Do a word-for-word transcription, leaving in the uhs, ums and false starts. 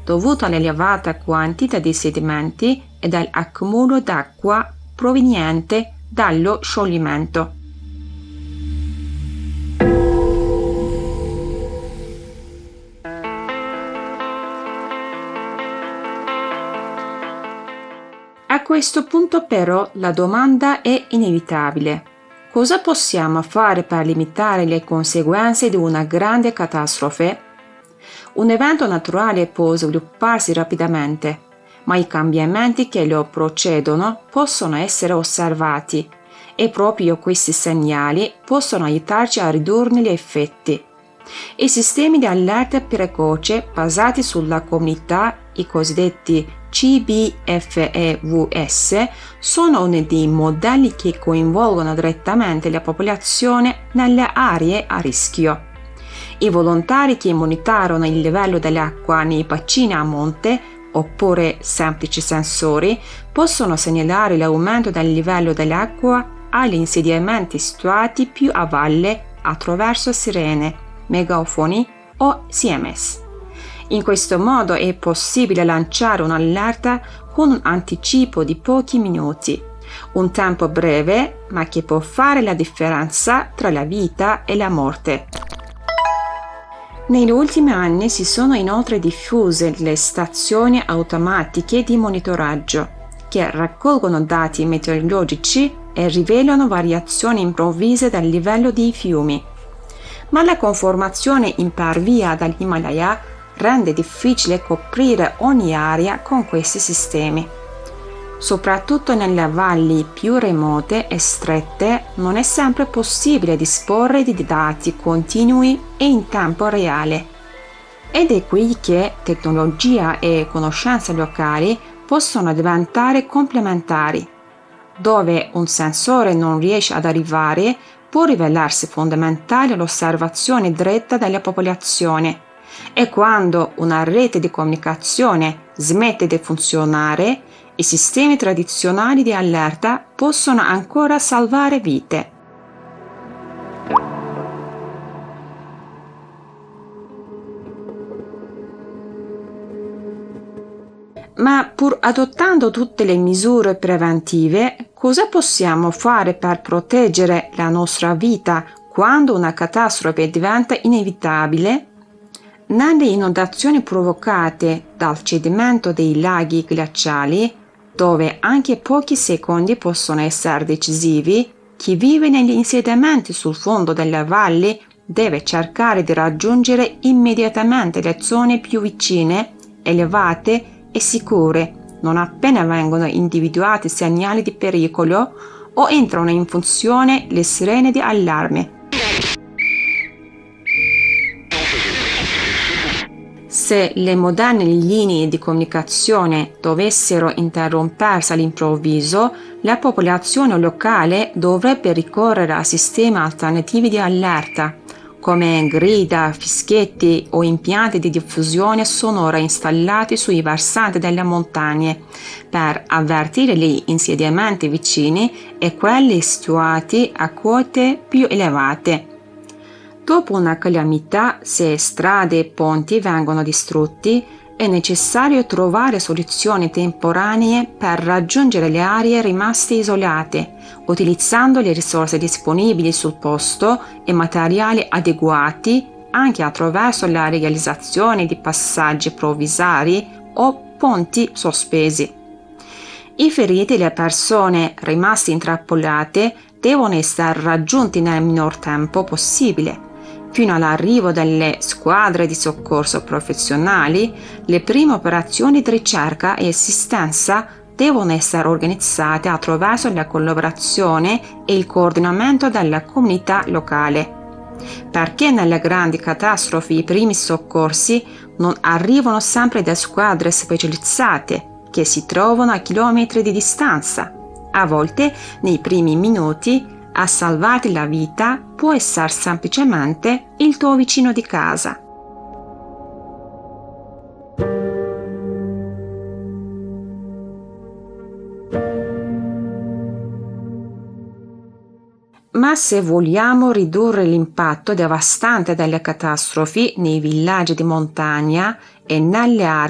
dovuto all'elevata quantità di sedimenti e dall'accumulo d'acqua proveniente dallo scioglimento. A questo punto però la domanda è inevitabile. Cosa possiamo fare per limitare le conseguenze di una grande catastrofe? Un evento naturale può svilupparsi rapidamente, ma i cambiamenti che lo precedono possono essere osservati e proprio questi segnali possono aiutarci a ridurne gli effetti. I sistemi di allerta precoce basati sulla comunità, i cosiddetti C B F E V S, sono uno dei modelli che coinvolgono direttamente la popolazione nelle aree a rischio. I volontari che monitorano il livello dell'acqua nei bacini a monte, oppure semplici sensori, possono segnalare l'aumento del livello dell'acqua agli insediamenti situati più a valle attraverso sirene, megafoni o C M S. In questo modo è possibile lanciare un'allerta con un anticipo di pochi minuti, un tempo breve ma che può fare la differenza tra la vita e la morte. Negli ultimi anni si sono inoltre diffuse le stazioni automatiche di monitoraggio, che raccolgono dati meteorologici e rivelano variazioni improvvise del livello dei fiumi. Ma la conformazione impervia dall'Himalaya rende difficile coprire ogni area con questi sistemi. Soprattutto nelle valli più remote e strette non è sempre possibile disporre di dati continui e in tempo reale. Ed è qui che tecnologia e conoscenze locali possono diventare complementari. Dove un sensore non riesce ad arrivare, può rivelarsi fondamentale l'osservazione diretta della popolazione. E quando una rete di comunicazione smette di funzionare, i sistemi tradizionali di allerta possono ancora salvare vite. Ma pur adottando tutte le misure preventive, cosa possiamo fare per proteggere la nostra vita quando una catastrofe diventa inevitabile? Nelle inondazioni provocate dal cedimento dei laghi glaciali, dove anche pochi secondi possono essere decisivi, chi vive negli insediamenti sul fondo delle valli deve cercare di raggiungere immediatamente le zone più vicine, elevate e sicure, non appena vengono individuati segnali di pericolo o entrano in funzione le sirene di allarme. Se le moderne linee di comunicazione dovessero interrompersi all'improvviso, la popolazione locale dovrebbe ricorrere a sistemi alternativi di allerta, come grida, fischietti o impianti di diffusione sonora installati sui versanti delle montagne, per avvertire gli insediamenti vicini e quelli situati a quote più elevate. Dopo una calamità, se strade e ponti vengono distrutti, è necessario trovare soluzioni temporanee per raggiungere le aree rimaste isolate, utilizzando le risorse disponibili sul posto e materiali adeguati, anche attraverso la realizzazione di passaggi provvisori o ponti sospesi. I feriti e le persone rimaste intrappolate devono essere raggiunti nel minor tempo possibile. Fino all'arrivo delle squadre di soccorso professionali, le prime operazioni di ricerca e assistenza devono essere organizzate attraverso la collaborazione e il coordinamento della comunità locale. Perché nelle grandi catastrofi i primi soccorsi non arrivano sempre da squadre specializzate che si trovano a chilometri di distanza. A volte, nei primi minuti, a salvarti la vita può essere semplicemente il tuo vicino di casa. Ma se vogliamo ridurre l'impatto devastante delle catastrofi nei villaggi di montagna e nelle aree